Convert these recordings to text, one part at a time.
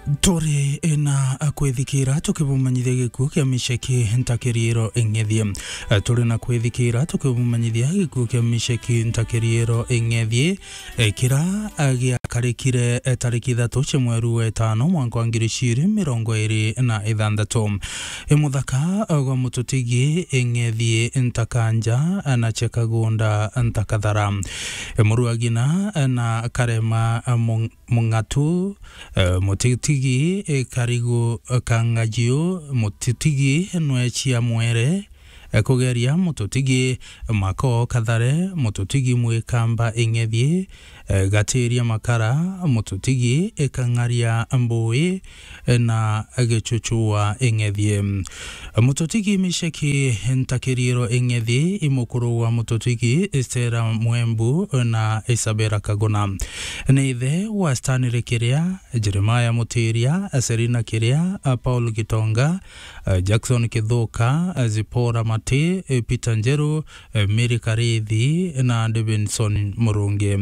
Tore na kwithikira tukibumanyithia gikuo kia Misheki Ntakiriero Eng'ethie. Tore na kwithikira tukibumanyithia gikuo kia Misheki Ntakiriero Eng'ethie kira giakarikire tariki 3 cia mweri wa 5 mwaka wa 2026 muthaka gwa mututigi Eng'ethie Ntakanja na Chekagunda Ntakathara muruagina na Karema Mung'atu mutitigi Karigo Kangajio mutitigi Nwechia Mwere kugeria mututigi Mako Kathare mututigi Mwikamba Eng'ethie Gatiria Makara mututigi Kangaria Mbui na Gichuchua Eng'ethie mututigi Misheki Ntakiriero Eng'ethie imukuru wa mututigi Estera Mwembu na Isabera Kaguna neithe wa Stanley Kiria Jeremiah Mutiria Serina Kiria Paul Gitonga Jackson Kithuka Zipora Mate Peter Njeru Mary Karithi na Davidson Murungi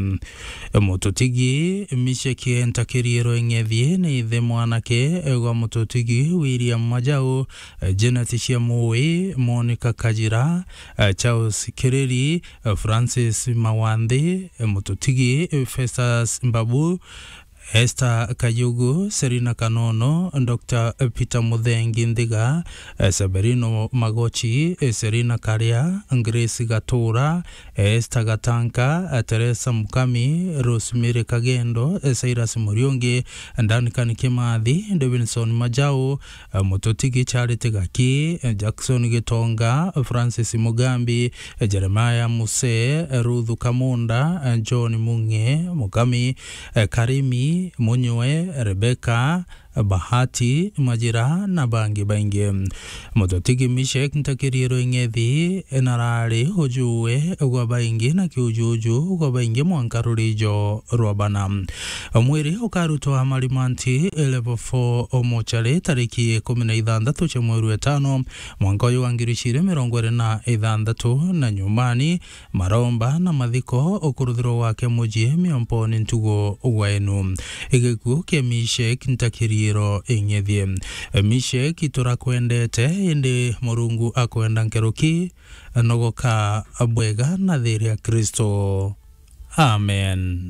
mututigi Misheki Ntakiriero Eng'ethie neithe mwanake gwa mututigi William Majau Janet Chiamui Monica Kajira Charles Kireri Francis Mawandhi mututigi Festus Mbabu Esther Kayugu, Serina Kanono, Dr. Peter Muthengi Ndiga, Saberino Magochi, Serina Karia, Grace Gatura, Esther Gatanka, Teresa Mukami, Rosemary Kagendo, Cyrus Muriungi, Duncan Kimathi, Davidson Majau, Mututigi Charity Gaki, Jackson Gitonga, Francis Mugambi, Jeremiah Muse, Ruthu Kamunda, John Munge, Mukami, Karimi Munywe, Rebecca Bahati Majira na bangi baingi mututigi Misheki Ntakiriero Eng'ethie narari hujue gwa baingi na kiujuju gwa baingi mwankarurijo rwabana mwiri ukarutwa Marimanti level 4 omochare tariki 16 cia mweri wa 5 mwaka wa 2026 na nyumani maromba na mathiko ukuruthiro wake mujie miomponi ntugo wenu igikuo kia Misheki Ntakiriero Eng'ethie Misheki turakwendete indi Murungu akwenda nkeroki nogoka bwega na thiri ya Kristo. Amen.